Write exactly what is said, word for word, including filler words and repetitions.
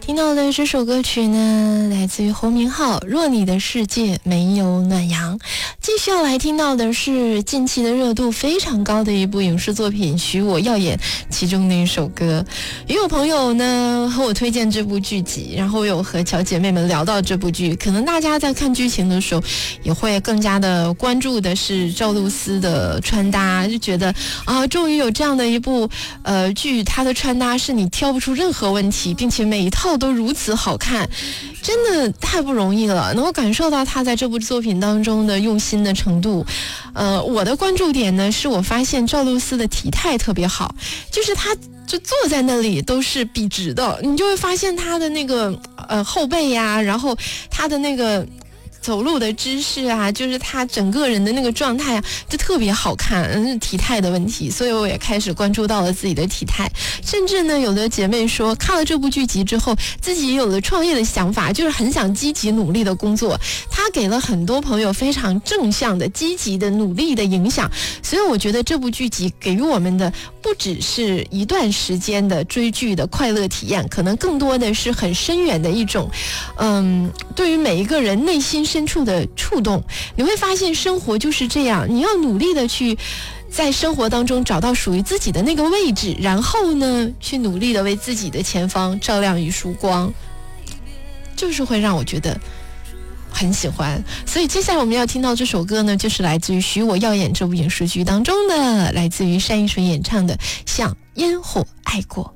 听到的这首歌曲呢，来自于侯明昊，《若你的世界没有暖阳》。继续要来听到的是近期的热度非常高的一部影视作品《许我耀眼》其中的一首歌。也有朋友呢和我推荐这部剧集，然后我有和小姐妹们聊到这部剧，可能大家在看剧情的时候也会更加的关注的是赵露思的穿搭，就觉得啊，终于有这样的一部呃剧，她的穿搭是你挑不出任何问题，并且每一套都如此好看，真的太不容易了，能够感受到她在这部作品当中的用心的程度。呃，我的关注点呢，是我发现赵露思的体态特别好，就是她就坐在那里都是笔直的，你就会发现她的那个呃后背呀，然后她的那个走路的姿势啊，就是他整个人的那个状态啊，就特别好看，嗯，体态的问题，所以我也开始关注到了自己的体态。甚至呢，有的姐妹说看了这部剧集之后，自己也有了创业的想法，就是很想积极努力的工作。他给了很多朋友非常正向的、积极的、努力的影响，所以我觉得这部剧集给予我们的不只是一段时间的追剧的快乐体验，可能更多的是很深远的一种，嗯，对于每一个人内心深处的触动。你会发现生活就是这样，你要努力的去在生活当中找到属于自己的那个位置，然后呢去努力的为自己的前方照亮一束光，就是会让我觉得很喜欢。所以接下来我们要听到这首歌呢，就是来自于《许我耀眼》这部影视剧当中的，来自于单依纯演唱的《像烟火爱过》。